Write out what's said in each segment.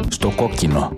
στο κόκκινο.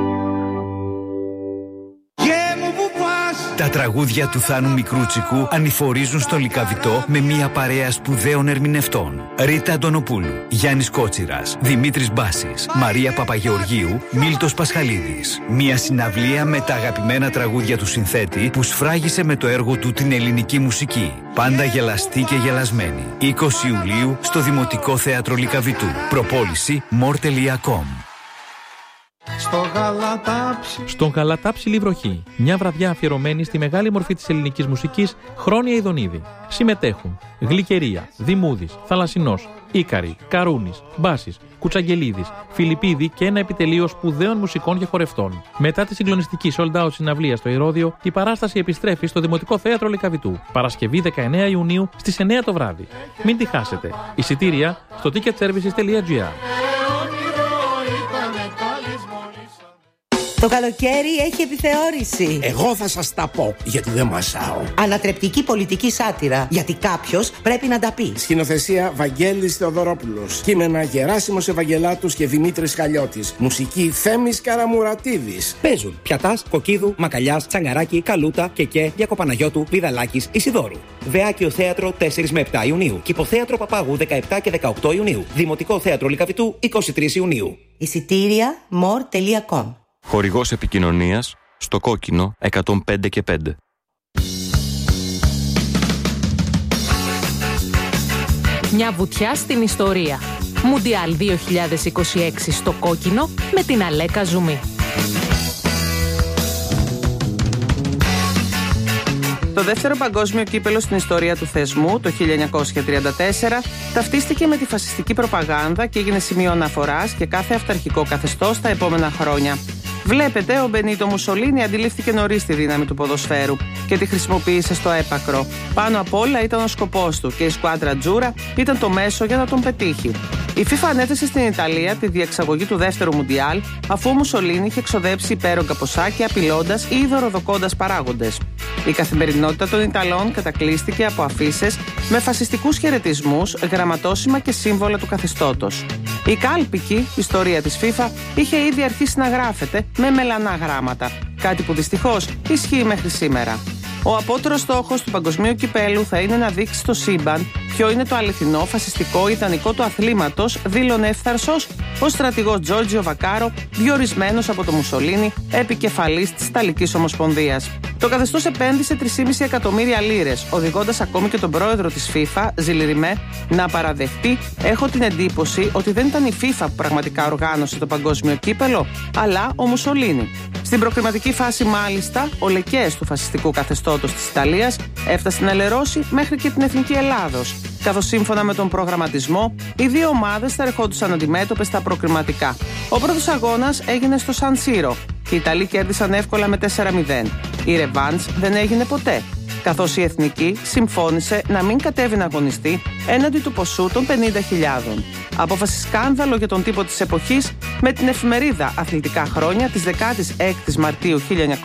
Τα τραγούδια του Θάνου Μικρούτσικου ανηφορίζουν στο Λυκαβητό με μια παρέα σπουδαίων ερμηνευτών. Ρίτα Αντωνοπούλου, Γιάννης Κότσιρας, Δημήτρης Μπάσης, Μαρία Παπαγεωργίου, Μίλτος Πασχαλίδης. Μια συναυλία με τα αγαπημένα τραγούδια του συνθέτη που σφράγισε με το έργο του την ελληνική μουσική. Πάντα γελαστή και γελασμένη. 20 Ιουλίου στο Δημοτικό Θέατρο Λυκαβητού. Προπόληση more.com. Στον Γαλατάψιλη βροχή. Μια βραδιά αφιερωμένη στη μεγάλη μορφή της ελληνικής μουσικής, Χρόνια Ιδονίδη. Συμμετέχουν Γλυκερία, Δημούδης, Θαλασσινός, Ίκαρη, Καρούνης, Μπάσης, Κουτσαγγελίδης, Φιλιππίδη και ένα επιτελείο σπουδαίων μουσικών και χορευτών. Μετά τη συγκλονιστική sold out συναυλία στο Ηρώδειο, η παράσταση επιστρέφει στο Δημοτικό Θέατρο Λυκαβητού. Παρασκευή 19 Ιουνίου στις 9 το βράδυ. Μην τη χάσετε. Εισιτήρια στο ticketservices.gr. Το καλοκαίρι έχει επιθεώρηση. Εγώ θα σας τα πω, γιατί δεν μασάω. Ανατρεπτική πολιτική σάτυρα, γιατί κάποιος πρέπει να τα πει. Σκηνοθεσία Βαγγέλης Θεοδωρόπουλος. Κείμενα Γεράσιμος Ευαγγελάτους και Δημήτρης Χαλιώτης. Μουσική Θέμης Καραμουρατίδης. Παίζουν Πιατάς, Κοκκίδου, Μακαλιάς, Τσαγκαράκη, Καλούτα, Κεκέ, Διακοπαναγιώτου, Βιδαλάκης, Ισιδόρου. Δεάκιο Θέατρο 4 με 7 Ιουνίου. Κηποθέατρο Παπάγου 17 και 18 Ιουνίου. Δημοτικό Θέατρο Λυκαβητού 23 Ιουνίου. Εισιτήρια more.com. Χορηγός επικοινωνίας στο κόκκινο 105 και 5. Μια βουτιά στην ιστορία. Μουντιάλ 2026 στο κόκκινο με την Αλέκα Ζουμί. Το δεύτερο παγκόσμιο κύπελο στην ιστορία του θεσμού, το 1934, ταυτίστηκε με τη φασιστική προπαγάνδα και έγινε σημείο αναφοράς για κάθε αυταρχικό καθεστώς τα επόμενα χρόνια. Βλέπετε, ο Μπενίτο Μουσολίνι αντιλήφθηκε νωρίς τη δύναμη του ποδοσφαίρου και τη χρησιμοποίησε στο έπακρο. Πάνω απ' όλα ήταν ο σκοπός του και η σκουάντρα Τζούρα ήταν το μέσο για να τον πετύχει. Η FIFA ανέθεσε στην Ιταλία τη διεξαγωγή του δεύτερου Μουντιάλ, αφού ο Μουσολίνι είχε εξοδέψει υπέρογκα ποσάκια απειλώντας ή δωροδοκώντας παράγοντες. Η καθημερινότητα των Ιταλών κατακλείστηκε από αφίσες με φασιστικούς χαιρετισμούς, γραμματόσημα και σύμβολα του καθεστώτος. Η κάλπικη ιστορία της FIFA είχε ήδη αρχίσει να γράφεται με μελανά γράμματα, κάτι που δυστυχώς ισχύει μέχρι σήμερα. Ο απότερος στόχος του παγκοσμίου κυπέλου θα είναι να δείξει στο σύμπαν ποιο είναι το αληθινό φασιστικό ιδανικό του αθλήματος, δήλωνε ευθαρσός ο στρατηγός Τζόρτζιο Βακάρο, διορισμένος από το Μουσολίνι επικεφαλής της Ιταλικής Ομοσπονδίας. Το καθεστώς επένδυσε 3,5 εκατομμύρια λίρες, οδηγώντας ακόμη και τον πρόεδρο της FIFA, Ζιλιριμέ, να παραδεχτεί: «Έχω την εντύπωση ότι δεν ήταν η FIFA που πραγματικά οργάνωσε το παγκόσμιο κύπελο, αλλά ο Μουσολίνι». Στην προκριματική φάση, μάλιστα, ο λεκές του φασιστικού καθεστώτος της Ιταλίας έφτασε να λερώσει μέχρι και την Εθνική Ελλάδος, καθώς σύμφωνα με τον προγραμματισμό, οι δύο ομάδες θα ερχόντουσαν αντιμέτωπες στα προκριματικά. Ο πρώτος αγώνας έγινε στο Σαν Σύρο και οι Ιταλοί κέρδισαν εύκολα με 4-0. Η ρεβάνς δεν έγινε ποτέ, καθώς η Εθνική συμφώνησε να μην κατέβει να αγωνιστεί έναντι του ποσού των 50.000. Απόφαση σκάνδαλο για τον τύπο της εποχής, με την εφημερίδα Αθλητικά Χρόνια της 16ης Μαρτίου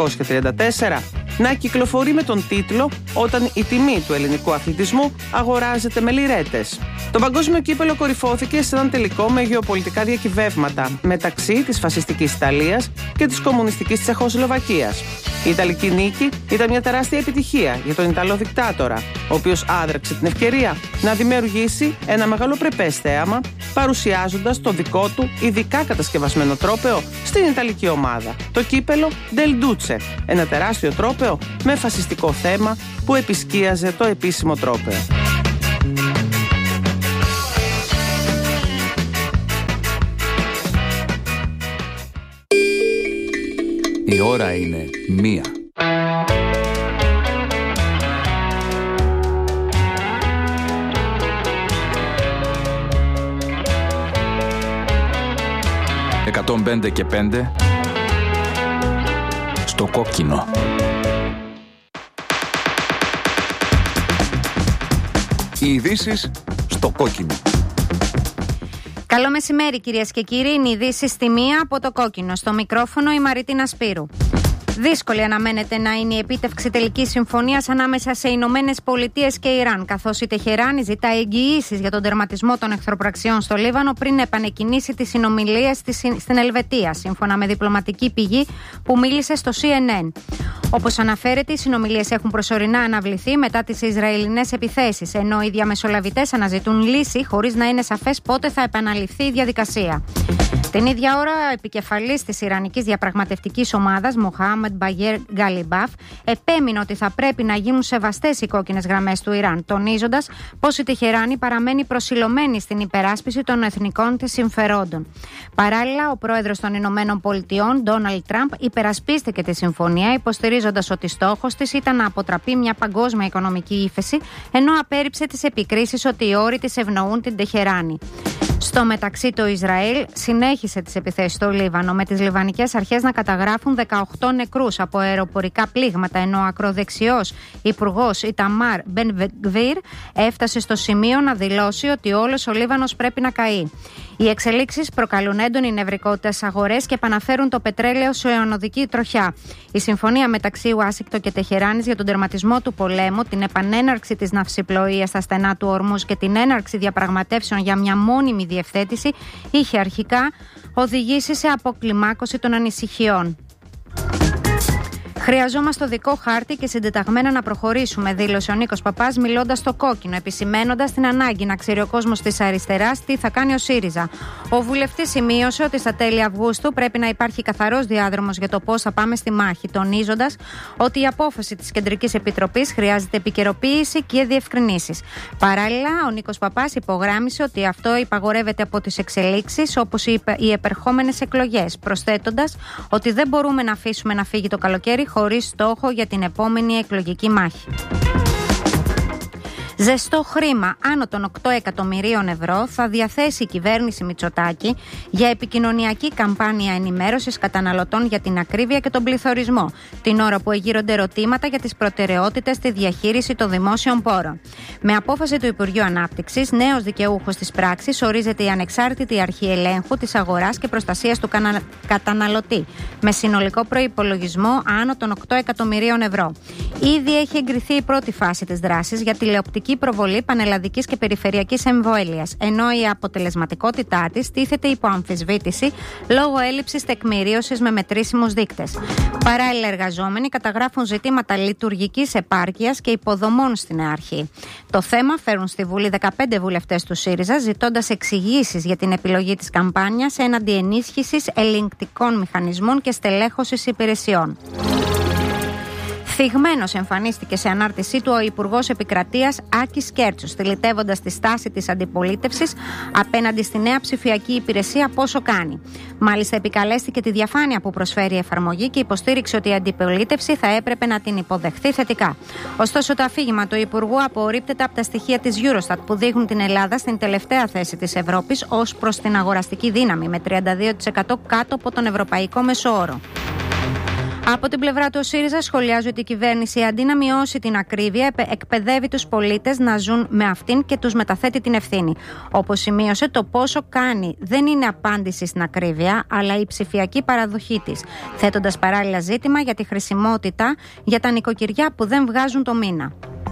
1934 να κυκλοφορεί με τον τίτλο «Όταν η τιμή του ελληνικού αθλητισμού αγοράζεται με λιρέτες». Το παγκόσμιο κύπελο κορυφώθηκε σε έναν τελικό με γεωπολιτικά διακυβεύματα μεταξύ της φασιστικής Ιταλίας και της κομμουνιστικής Τσεχοσλοβακίας. Η Ιταλική νίκη ήταν μια τεράστια επιτυχία για τον Ιταλό δικτάτορα, ο οποίος άδραξε την ευκαιρία να δημιουργήσει ένα μεγαλοπρεπές θέαμα, παρουσιάζοντας το δικό του ειδικά κατασκευασμένο τρόπαιο στην Ιταλική ομάδα, το κύπελο Del Duce, ένα τεράστιο τρόπαιο με φασιστικό θέμα που επισκίαζε το επίσημο τρόπαιο. Η ώρα είναι 1. «105 και 5» στο κόκκινο. Οι ειδήσεις στο κόκκινο. Καλό μεσημέρι, κυρίες και κύριοι. Είναι οι ειδήσεις στη 1 από το κόκκινο. Στο μικρόφωνο η Μαρίτινα Σπύρου. Δύσκολη αναμένεται να είναι η επίτευξη τελικής συμφωνίας ανάμεσα σε Ηνωμένες Πολιτείες και Ιράν, καθώς η Τεχεράνη ζητά εγγυήσεις για τον τερματισμό των εχθροπραξιών στο Λίβανο πριν επανεκκινήσει τις συνομιλίες στην Ελβετία, σύμφωνα με διπλωματική πηγή που μίλησε στο CNN. Όπως αναφέρεται, οι συνομιλίες έχουν προσωρινά αναβληθεί μετά τις Ισραηλινές επιθέσεις, ενώ οι διαμεσολαβητές αναζητούν λύση χωρίς να είναι σαφές πότε θα επαναληφθεί η διαδικασία. Την ίδια ώρα, ο επικεφαλής της Ιρανικής διαπραγματευτικής ομάδας, Μοχάμεντ Μπαγέρ Γκαλιμπάφ, επέμεινε ότι θα πρέπει να γίνουν σεβαστές οι κόκκινες γραμμές του Ιράν, τονίζοντας πως η Τεχεράνη παραμένει προσιλωμένη στην υπεράσπιση των εθνικών της συμφερόντων. Παράλληλα, ο πρόεδρος των Ηνωμένων Πολιτειών, Ντόναλντ Τραμπ, υπερασπίστηκε τη συμφωνία, υποστηρίζοντας ότι στόχος της ήταν να αποτραπεί μια παγκόσμια οικονομική ύφεση, ενώ απέρριψε τις επικρίσεις ότι οι όροι της ευνοούν την Τεχεράνη. Στο μεταξύ, το Ισραήλ συνέχισε τις επιθέσεις στο Λίβανο, με τις λιβανικές αρχές να καταγράφουν 18 νεκρούς από αεροπορικά πλήγματα, ενώ ο ακροδεξιός υπουργός Ιταμάρ Μπεν-Γκβίρ έφτασε στο σημείο να δηλώσει ότι όλος ο Λίβανος πρέπει να καεί. Οι εξελίξεις προκαλούν έντονη νευρικότητα στις αγορές και επαναφέρουν το πετρέλαιο σε αιωνοδική τροχιά. Η συμφωνία μεταξύ Ουάσιγκτον και Τεχεράνης για τον τερματισμό του πολέμου, την επανέναρξη της ναυσιπλοείας στα στενά του Ορμούζ και την έναρξη διαπραγματεύσεων για μια μόνιμη διευθέτηση είχε αρχικά οδηγήσει σε αποκλιμάκωση των ανησυχιών. Χρειαζόμαστε οδικό χάρτη και συντεταγμένα να προχωρήσουμε, δήλωσε ο Νίκος Παπάς μιλώντας στο Κόκκινο, επισημένοντας την ανάγκη να ξέρει ο κόσμος της αριστεράς τι θα κάνει ο ΣΥΡΙΖΑ. Ο βουλευτής σημείωσε ότι στα τέλη Αυγούστου πρέπει να υπάρχει καθαρός διάδρομος για το πώς θα πάμε στη μάχη, τονίζοντας ότι η απόφαση της Κεντρικής Επιτροπής χρειάζεται επικαιροποίηση και διευκρινήσεις. Παράλληλα, ο Νίκος Παπάς υπογράμμισε ότι αυτό υπαγορεύεται από τις εξελίξεις, όπως οι επερχόμενες εκλογές, προσθέτοντας ότι δεν μπορούμε να αφήσουμε να φύγει το καλοκαίρι χωρίς στόχο για την επόμενη εκλογική μάχη. Ζεστό χρήμα άνω των 8 εκατομμυρίων ευρώ θα διαθέσει η κυβέρνηση Μητσοτάκη για επικοινωνιακή καμπάνια ενημέρωσης καταναλωτών για την ακρίβεια και τον πληθωρισμό, την ώρα που εγείρονται ερωτήματα για τις προτεραιότητες στη διαχείριση των δημόσιων πόρων. Με απόφαση του Υπουργείου Ανάπτυξης, νέος δικαιούχος της πράξης ορίζεται η ανεξάρτητη αρχή ελέγχου της αγοράς και προστασίας του καταναλωτή, με συνολικό προϋπολογισμό άνω των 8 εκατομμυρίων ευρώ. Ήδη έχει εγκριθεί η πρώτη φάση της δράσης για τηλεοπτική προβολή πανελλαδικής και περιφερειακής εμβέλειας, ενώ η αποτελεσματικότητά της τίθεται υπό αμφισβήτηση λόγω έλλειψης τεκμηρίωσης με μετρήσιμους δείκτες. Παράλληλα, εργαζόμενοι καταγράφουν ζητήματα λειτουργικής επάρκειας και υποδομών στην αρχή. Το θέμα φέρουν στη Βουλή 15 βουλευτές του ΣΥΡΙΖΑ, ζητώντας εξηγήσεις για την επιλογή της καμπάνιας έναντι ενίσχυσης ελεγκτικών μηχανισμών και στελέχωσης υπηρεσιών. Θυγμένος εμφανίστηκε σε ανάρτησή του ο Υπουργός Επικρατείας Άκης Κέρτσος, στυλιτεύοντας τη στάση της αντιπολίτευσης απέναντι στη νέα ψηφιακή υπηρεσία Πόσο Κάνει. Μάλιστα, επικαλέστηκε τη διαφάνεια που προσφέρει η εφαρμογή και υποστήριξε ότι η αντιπολίτευση θα έπρεπε να την υποδεχθεί θετικά. Ωστόσο, το αφήγημα του Υπουργού απορρίπτεται από τα στοιχεία της Eurostat που δείχνουν την Ελλάδα στην τελευταία θέση της Ευρώπης ως προς την αγοραστική δύναμη, με 32% κάτω από τον ευρωπαϊκό μεσόωρο. Από την πλευρά του, ο ΣΥΡΙΖΑ σχολιάζει ότι η κυβέρνηση, αντί να μειώσει την ακρίβεια, εκπαιδεύει τους πολίτες να ζουν με αυτήν και τους μεταθέτει την ευθύνη. Όπως σημείωσε, το Πόσο Κάνει δεν είναι απάντηση στην ακρίβεια, αλλά η ψηφιακή παραδοχή της, θέτοντας παράλληλα ζήτημα για τη χρησιμότητα για τα νοικοκυριά που δεν βγάζουν το μήνα.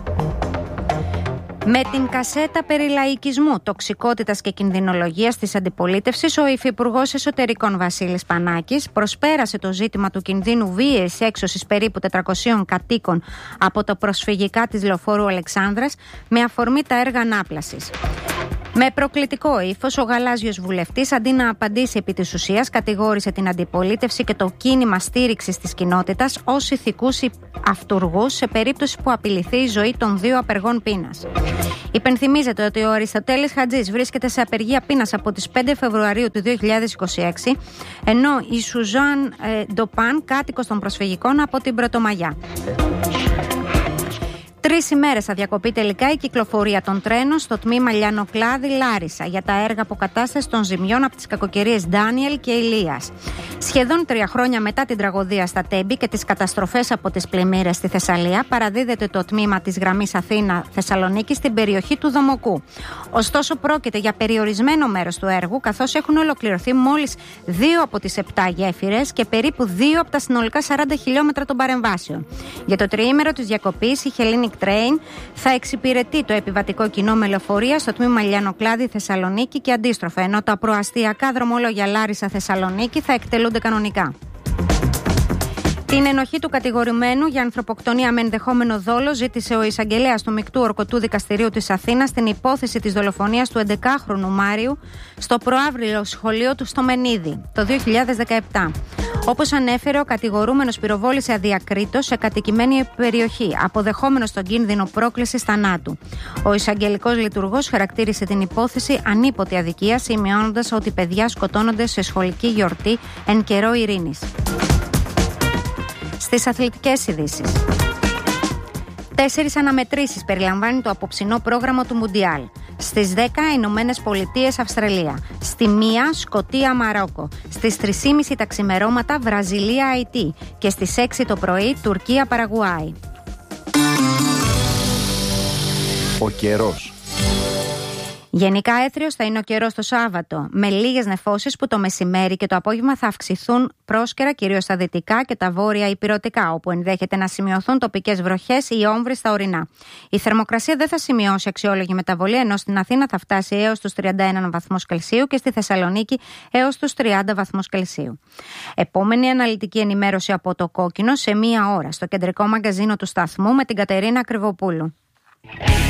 Με την κασέτα περί λαϊκισμού, τοξικότητας και κινδυνολογίας της αντιπολίτευσης, ο Υφυπουργός Εσωτερικών Βασίλης Πανάκης προσπέρασε το ζήτημα του κινδύνου βίαιης έξωσης περίπου 400 κατοίκων από τα προσφυγικά της Λεωφόρου Αλεξάνδρας με αφορμή τα έργα ανάπλασης. Με προκλητικό ύφος, ο γαλάζιος βουλευτής, αντί να απαντήσει επί της ουσίας, κατηγόρησε την αντιπολίτευση και το κίνημα στήριξης της κοινότητας ως ηθικούς αυτουργούς σε περίπτωση που απειληθεί η ζωή των 2 απεργών πείνας. Υπενθυμίζεται ότι ο Αριστοτέλης Χατζής βρίσκεται σε απεργία πείνας από τις 5 Φεβρουαρίου του 2026, ενώ η Σουζάν Ντοπάν, κάτοικος των προσφυγικών, από την Πρωτομαγιά. 3 3 ημέρες θα διακοπεί τελικά η κυκλοφορία των τρένων στο τμήμα Λιαννοκλάδη-Λάρισα για τα έργα αποκατάστασης των ζημιών από τις κακοκαιρίες Ντάνιελ και Ηλίας. Σχεδόν 3 χρόνια μετά την τραγωδία στα Τέμπη και τις καταστροφές από τις πλημμύρες στη Θεσσαλία, παραδίδεται το τμήμα της γραμμής Αθήνα-Θεσσαλονίκη στην περιοχή του Δομοκού. Ωστόσο, πρόκειται για περιορισμένο μέρος του έργου, καθώς έχουν ολοκληρωθεί μόλις 2 από τις 7 γέφυρες και περίπου 2 από τα συνολικά 40 χιλιόμετρα των παρεμβάσεων. Για το τριήμερο της διακοπής, η Hellenic Train θα εξυπηρετεί το επιβατικό κοινό με λεωφορεία στο τμήμα Λιαννοκλάδη-Θεσσαλονίκη και αντίστροφα, ενώ τα προαστιακά δρομολόγια Λάρισα-Θεσσαλονίκη θα εκτελούνται κανονικά. Την ενοχή του κατηγορουμένου για ανθρωποκτονία με ενδεχόμενο δόλο ζήτησε ο εισαγγελέας του Μεικτού Ορκωτού Δικαστηρίου της Αθήνας στην υπόθεση της δολοφονίας του 11χρονου Μάριου στο προαύριο σχολείο του στο Μενίδη το 2017. Όπως ανέφερε, ο κατηγορούμενος πυροβόλησε αδιακρίτως σε κατοικημένη περιοχή, αποδεχόμενος τον κίνδυνο πρόκλησης θανάτου. Ο εισαγγελικός λειτουργός χαρακτήρισε την υπόθεση ανίποτη αδικία, σημειώνοντας ότι παιδιά σκοτώνονται σε σχολική γιορτή εν καιρό ειρήνης. Στις αθλητικές ειδήσεις. 4 αναμετρήσεις περιλαμβάνει το απόψινό πρόγραμμα του Μουντιάλ. Στις 10 Ηνωμένες Πολιτείες Αυστραλία. Στη 1 Σκωτία Μαρόκο. Στις 3.30 τα ξημερώματα Βραζιλία Αϊτή. Και στις 6 το πρωί Τουρκία Παραγουάη. Ο καιρός. Γενικά έθριος θα είναι ο καιρός το Σάββατο, με λίγες νεφώσεις που το μεσημέρι και το απόγευμα θα αυξηθούν πρόσκαιρα κυρίως στα δυτικά και τα βόρεια ηπειρωτικά, όπου ενδέχεται να σημειωθούν τοπικές βροχές ή όμβρες στα ορεινά. Η θερμοκρασία δεν θα σημειώσει αξιόλογη μεταβολή, ενώ στην Αθήνα θα φτάσει έως τους 31 βαθμούς Κελσίου και στη Θεσσαλονίκη έως τους 30 βαθμούς Κελσίου. Επόμενη αναλυτική ενημέρωση από το Κόκκινο σε 1 ώρα στο κεντρικό μαγκαζίνο του σταθμού με την Κατερίνα Κρυβοπούλου.